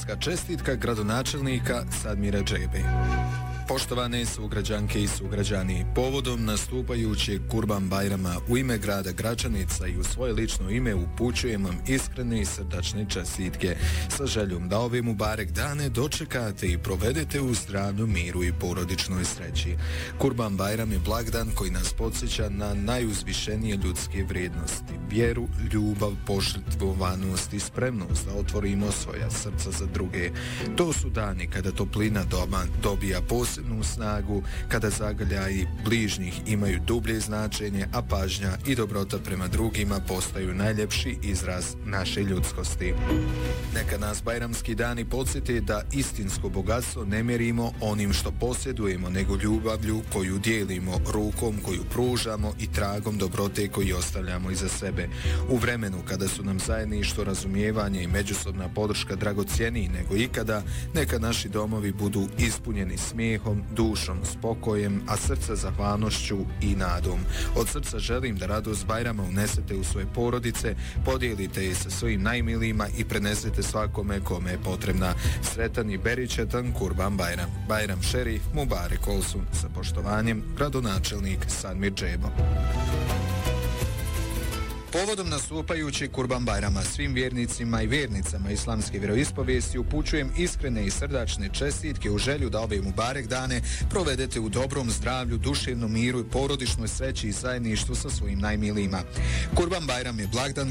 Bajramska čestitka gradonačelnika Sadmira Džebe. Poštovane sugrađanke i sugrađani, povodom nastupajućeg Kurban Bajrama u ime grada Gračanica i u svoje lično ime upućujem vam iskrene i srdačne čestitke sa željom da ove mubarek dane dočekate i provedete u zdravlju, miru i porodičnoj sreći. Kurban Bajram je blagdan koji nas podsjeća na najuzvišenije ljudske vrijednosti, vjeru, ljubav, požrtvovanost i spremnost da otvorimo svoja srca za druge. To su dani kada toplina dobija posebnu snagu, kada zagrljaji bližnjih imaju dublje značenje, a pažnja i dobrota prema drugima postaju najljepši izraz naše ljudskosti. Neka nas bajramski dani podsjete da istinsko bogatstvo ne mjerimo onim što posjedujemo, nego ljubavlju koju dijelimo, rukom koju pružamo i tragom dobrote koju ostavljamo iza sebe. U vremenu kada su nam zajedništvo, razumijevanje i međusobna podrška dragocjeniji nego ikada, neka naši domovi budu ispunjeni smijehom, dušom, spokojem, a srca zahvalnošću i nadom. Od srca želim da radost Bajrama unesete u svoje porodice, podijelite je sa svojim najmilijima i prenesete svakome kome je potrebna. Sretan i beričetan Kurban Bajram. Bajram šerif Mubarek olsun. Sa poštovanjem, gradonačelnik Sadmir Džebo. Povodom nastupajućeg Kurban Bajrama svim vjernicima i vjernicama islamske vjeroispovijesti upućujem iskrene i srdačne čestitke u želju da ove mubarek dane provedete u dobrom zdravlju, duševnom miru i porodičnoj sreći i zajedništvu sa svojim najmilijima. Kurban Bajram je blagdan